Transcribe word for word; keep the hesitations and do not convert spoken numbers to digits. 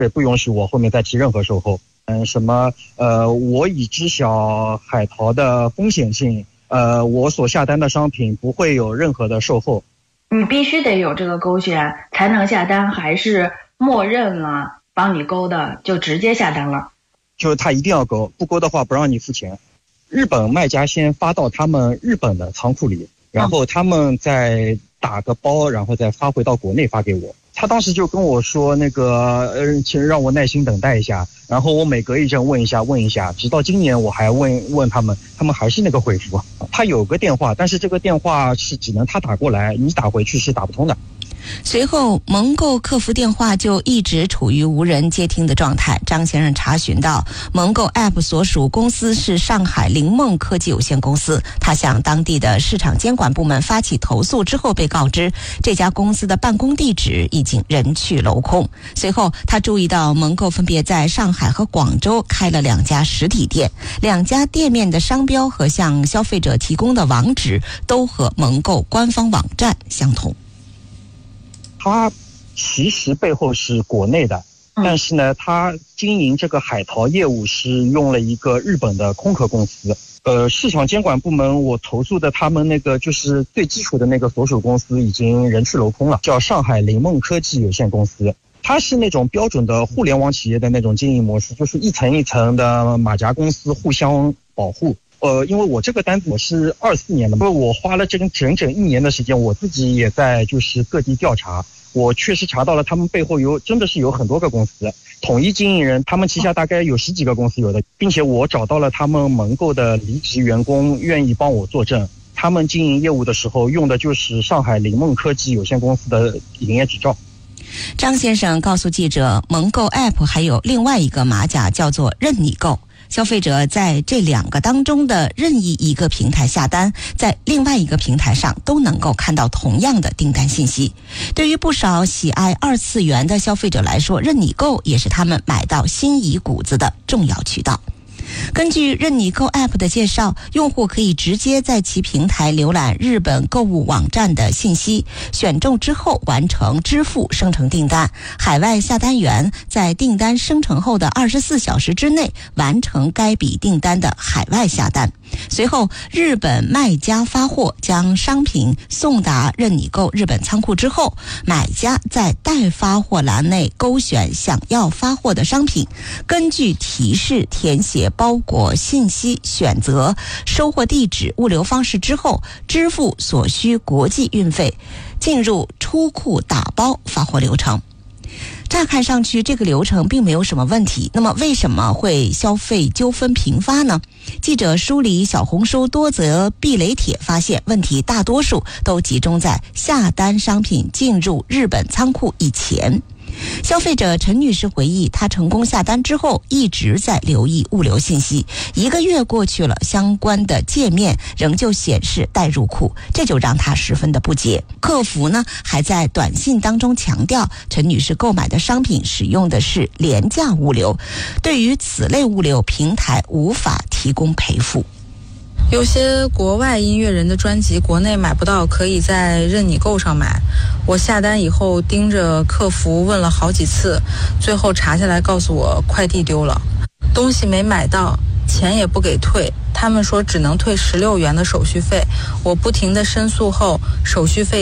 对，不允许我后面再提任何售后。嗯，什么呃，我已知晓海淘的风险性，呃，我所下单的商品不会有任何的售后。 你必须得有这个勾选才能下单，还是默认了帮你勾的就直接下单了？ 就是他一定要勾，不勾的话不让你付钱。日本卖家先发到他们日本的仓库里，然后他们再打个包，然后再发回到国内发给我。他当时就跟我说那个呃，请让我耐心等待一下，然后我每隔一阵问一下问一下，直到今年我还问问他们，他们还是那个回复。他有个电话，但是这个电话是只能他打过来，你打回去是打不通的。 随后蒙购客服电话就一直处于无人接听的状态。张先生查询到蒙购 App 所属公司是上海灵梦科技有限公司，他向当地的市场监管部门发起投诉之后被告知这家公司的办公地址已经人去楼空。随后他注意到蒙购分别在上海和广州开了两家实体店，两家店面的商标和向消费者提供的网址都和蒙购官方网站相同。 他其实背后是国内的，但是呢，他经营这个海淘业务是用了一个日本的空壳公司。呃，市场监管部门我投诉的他们那个就是最基础的那个所属公司已经人去楼空了，叫上海灵梦科技有限公司。它是那种标准的互联网企业的那种经营模式，就是一层一层的马甲公司互相保护。呃，因为我这个单子我是二四年的，不过我花了整整整一年的时间，我自己也在就是各地调查，我确实查到了他们背后有真的是有很多个公司，统一经营人，他们旗下大概有十几个公司有的，并且我找到了他们蒙购的离职员工愿意帮我作证，他们经营业务的时候用的就是上海灵梦科技有限公司的营业执照。 张先生告诉记者，蒙购 App 还有另外一个马甲叫做任你购，消费者在这两个当中的任意一个平台下单，在另外一个平台上都能够看到同样的订单信息。对于不少喜爱二次元的消费者来说，任你购也是他们买到心仪谷子的重要渠道。根据任你购 App 的介绍，用户可以直接在其平台浏览日本购物网站的信息，选中之后完成支付生成订单。海外下单员在订单生成后的二十四小时之内完成该笔订单的海外下单。随后日本卖家发货，将商品送达任你购日本仓库之后，买家在待发货栏内勾选想要发货的商品，根据提示填写包裹信息，选择收货地址、物流方式之后，支付所需国际运费，进入出库打包发货流程。乍看上去这个流程并没有什么问题，那么为什么会消费纠纷频发呢？记者梳理小红书多则避雷帖发现，问题大多数都集中在下单商品进入日本仓库以前。消费者陈女士回忆，她成功下单之后一直在留意物流信息，一个月过去了，相关的界面仍旧显示待入库，这就让她十分的不解。客服呢还在短信当中强调，陈女士购买的商品使用的是廉价物流，对于此类物流平台无法提供赔付。 有些国外音乐人的专辑国内买不到，可以在任你购上买。我下单以后盯着客服问了好几次，最后查下来告诉我快递丢了，东西没买到，钱也不给退，他们说只能退十六元的手续费。我不停的申诉后，手续费